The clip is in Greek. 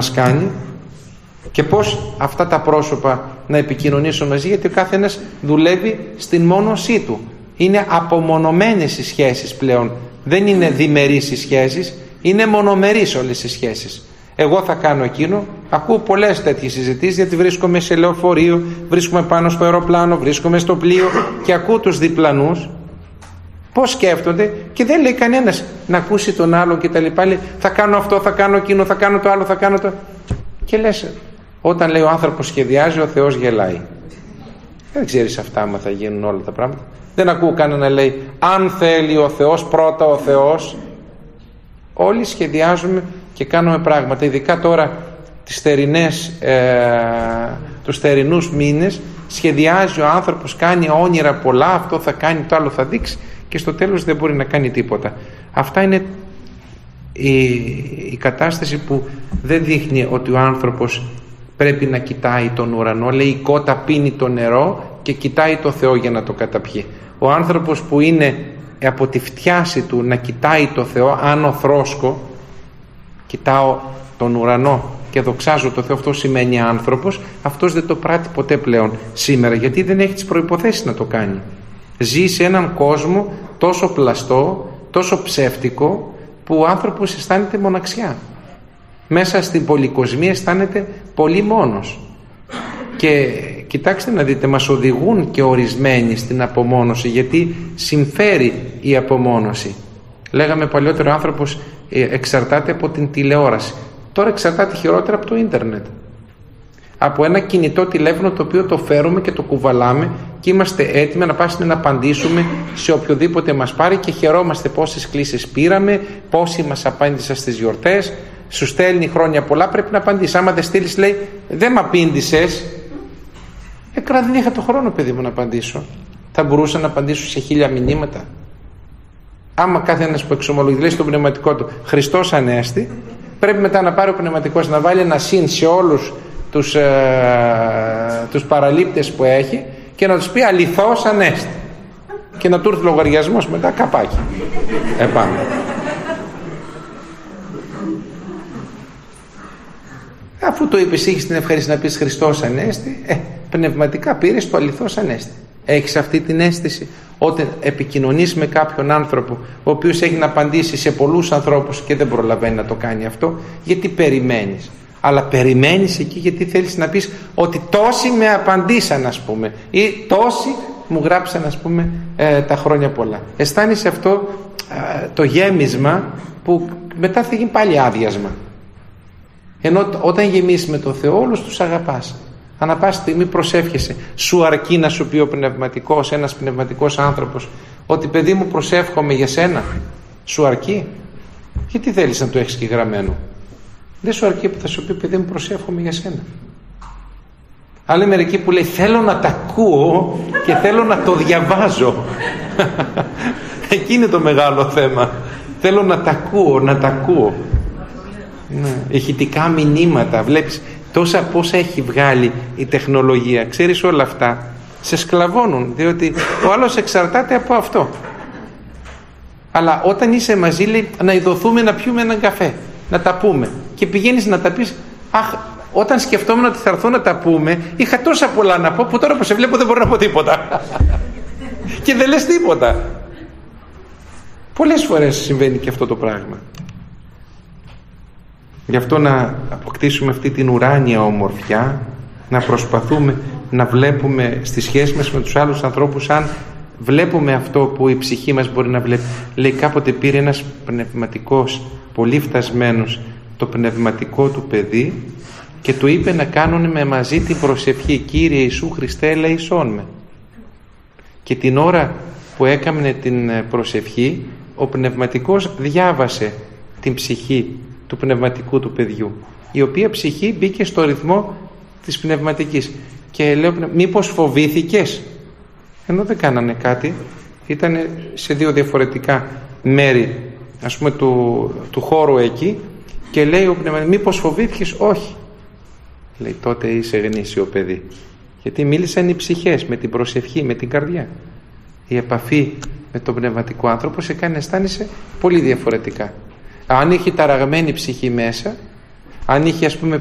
μας κάνει και πώς αυτά τα πρόσωπα να επικοινωνήσουν μαζί, γιατί ο κάθε ένας δουλεύει στην μόνωσή του. Είναι απομονωμένες οι σχέσεις πλέον, δεν είναι διμερείς οι σχέσεις, είναι μονομερείς όλες οι σχέσεις. Εγώ θα κάνω εκείνο. Ακούω πολλές τέτοιες συζητήσεις, γιατί βρίσκομαι σε λεωφορείο, βρίσκομαι πάνω στο αεροπλάνο, βρίσκομαι στο πλοίο και ακούω τους διπλανούς πώς σκέφτονται και δεν λέει κανένας να ακούσει τον άλλον και τα λοιπά. Λέει, θα κάνω αυτό, θα κάνω εκείνο, θα κάνω το άλλο, θα κάνω το... Και λες, όταν λέει ο άνθρωπος σχεδιάζει, ο Θεός γελάει. Δεν ξέρεις αυτά άμα θα γίνουν όλα τα πράγματα. Δεν ακούω κανένα να λέει, αν θέλει ο Θεός, πρώτα ο Θεός. Όλοι σχεδιάζουμε και κάνουμε πράγματα, ειδικά τώρα τους θερινούς μήνες, σχεδιάζει ο άνθρωπος, κάνει όνειρα πολλά, αυτό θα κάνει, το άλλο θα δείξει και στο τέλος δεν μπορεί να κάνει τίποτα. Αυτά είναι η κατάσταση που δεν δείχνει ότι ο άνθρωπος πρέπει να κοιτάει τον ουρανό. Λέει η κότα πίνει το νερό και κοιτάει το Θεό για να το καταπιεί. Ο άνθρωπος που είναι από τη φτιάση του να κοιτάει το Θεό, άνω θρόσκο, κοιτάω τον ουρανό και δοξάζω το Θεό, αυτό σημαίνει άνθρωπος, αυτός δεν το πράττει ποτέ πλέον σήμερα, γιατί δεν έχει τις προϋποθέσεις να το κάνει. Ζει σε έναν κόσμο τόσο πλαστό, τόσο ψεύτικο, που ο άνθρωπος αισθάνεται μοναξιά. Μέσα στην πολυκοσμία αισθάνεται πολύ μόνος. Και κοιτάξτε να δείτε, μας οδηγούν και ορισμένοι στην απομόνωση, γιατί συμφέρει η απομόνωση. Λέγαμε παλιότερο, ο άνθρωπος εξαρτάται από την τηλεόραση. Τώρα εξαρτάται χειρότερα από το ίντερνετ. Από ένα κινητό τηλέφωνο το οποίο το φέρουμε και το κουβαλάμε και είμαστε έτοιμοι να πάμε να απαντήσουμε σε οποιοδήποτε μας πάρει και χαιρόμαστε πόσες κλήσεις πήραμε, πόσοι μας απάντησαν στις γιορτές. Σου στέλνει χρόνια πολλά, πρέπει να απαντήσεις. Άμα δεν στείλεις, λέει, δεν μ' απήντησες. Δεν είχα το χρόνο, παιδί μου, να απαντήσω. Θα μπορούσα να απαντήσω σε 1000 μηνύματα. Άμα κάθε ένας που εξομολογεί, λέει στον πνευματικό του Χριστός Ανέστη, πρέπει μετά να πάρει ο πνευματικός να βάλει ένα συν σε όλους τους παραλήπτες που έχει και να τους πει αληθώς Ανέστη, και να του έρθει λογαριασμός μετά καπάκι επάνω. Αφού το είπες, είχες την ευχαρίστηση να πεις Χριστός Ανέστη, πνευματικά πήρες το αληθώς Ανέστη. Έχεις αυτή την αίσθηση όταν επικοινωνείς με κάποιον άνθρωπο ο οποίος έχει να απαντήσει σε πολλούς ανθρώπους και δεν προλαβαίνει να το κάνει αυτό, γιατί περιμένεις? Αλλά περιμένεις εκεί γιατί θέλεις να πεις ότι τόσοι με απαντήσαν, ας πούμε, ή τόσοι μου γράψαν, ας πούμε, τα χρόνια πολλά. Αισθάνεσαι αυτό το γέμισμα που μετά θα γίνει πάλι άδειασμα. Ενώ όταν γεμίσεις με τον Θεό, όλους τους αγαπάς. Ανά πάση στιγμή προσεύχεσαι. Σου αρκεί να σου πει ο πνευματικός, ένας πνευματικός άνθρωπος, ότι παιδί μου προσεύχομαι για σένα? Σου αρκεί? Γιατί θέλεις να το έχεις και γραμμένο? Δεν σου αρκεί που θα σου πει παιδί μου προσεύχομαι για σένα? Άλλοι μερικοί που λέει θέλω να τα ακούω και θέλω να το διαβάζω. Εκεί είναι το μεγάλο θέμα. Θέλω να τα ακούω, να τα ακούω. Ναι. Ηχητικά μηνύματα, βλέπεις πόσα έχει βγάλει η τεχνολογία. Ξέρεις, όλα αυτά σε σκλαβώνουν, διότι ο άλλος εξαρτάται από αυτό. Αλλά όταν είσαι μαζί, λέει να ειδωθούμε να πιούμε έναν καφέ, να τα πούμε, και πηγαίνεις να τα πεις, αχ, όταν σκεφτόμουν ότι θα έρθω να τα πούμε, είχα τόσα πολλά να πω που τώρα που σε βλέπω δεν μπορώ να πω τίποτα. Και δεν λες τίποτα. Πολλές φορές συμβαίνει και αυτό το πράγμα. Γι' αυτό να αποκτήσουμε αυτή την ουράνια ομορφιά, να προσπαθούμε να βλέπουμε στη σχέση μας με τους άλλους ανθρώπους, αν βλέπουμε αυτό που η ψυχή μας μπορεί να βλέπει. Λέει κάποτε πήρε ένας πνευματικός πολύ φτασμένος το πνευματικό του παιδί και του είπε να κάνουν με μαζί την προσευχή Κύριε Ιησού Χριστέ ελεησόν με. Και την ώρα που έκαμνε την προσευχή, ο πνευματικός διάβασε την ψυχή του πνευματικού του παιδιού, η οποία ψυχή μπήκε στο ρυθμό της πνευματικής. Και λέω, μήπως φοβήθηκες? Ενώ δεν κάνανε κάτι, ήταν σε δύο διαφορετικά μέρη, ας πούμε, του χώρου εκεί, και λέει ο πνευματικός, μήπως φοβήθηκες? Όχι. Λέει, τότε είσαι γνήσιο παιδί, γιατί μίλησαν οι ψυχές με την προσευχή, με την καρδιά. Η επαφή με τον πνευματικό άνθρωπο σε κάνει να αισθάνεσαι πολύ διαφορετικά. Αν έχει ταραγμένη ψυχή μέσα, Αν είχε, ας πούμε,